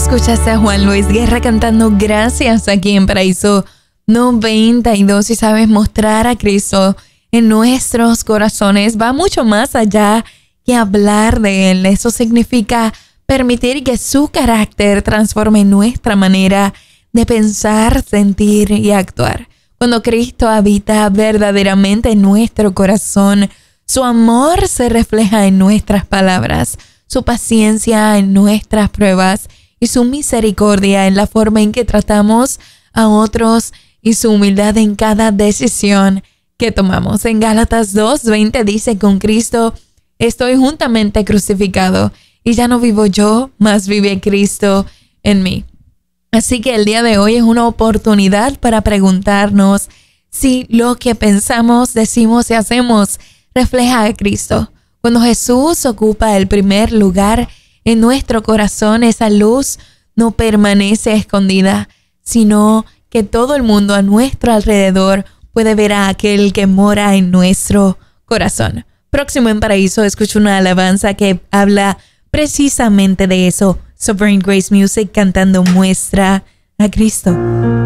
Escuchaste a Juan Luis Guerra cantando Gracias aquí en Paraíso 92. Y sabes, mostrar a Cristo en nuestros corazones va mucho más allá que hablar de Él. Eso significa permitir que su carácter transforme nuestra manera de pensar, sentir y actuar. Cuando Cristo habita verdaderamente en nuestro corazón, su amor se refleja en nuestras palabras, su paciencia en nuestras pruebas y su misericordia en la forma en que tratamos a otros y su humildad en cada decisión que tomamos. En Gálatas 2:20 dice: con Cristo estoy juntamente crucificado y ya no vivo yo, mas vive Cristo en mí. Así que el día de hoy es una oportunidad para preguntarnos si lo que pensamos, decimos y hacemos refleja a Cristo. Cuando Jesús ocupa el primer lugar en nuestro corazón, esa luz no permanece escondida, sino que todo el mundo a nuestro alrededor puede ver a aquel que mora en nuestro corazón. Próximo en Paraíso, escucho una alabanza que habla precisamente de eso. Sovereign Grace Music cantando Muestra a Cristo.